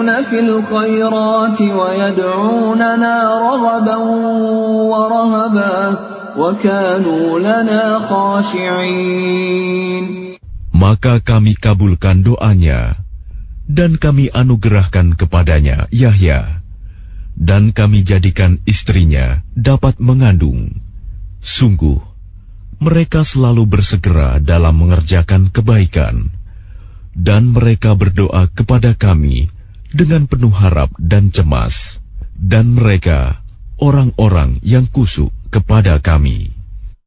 في الخيرات ويدعوننا رغبا ورهبا وكانوا لنا خاشعين. Maka kami kabulkan doanya, dan kami anugerahkan kepadanya Yahya, dan kami jadikan istrinya dapat mengandung. Sungguh, mereka selalu bersegera dalam mengerjakan kebaikan, dan mereka berdoa kepada kami dengan penuh harap dan cemas, dan mereka orang-orang yang kusuk kepada kami.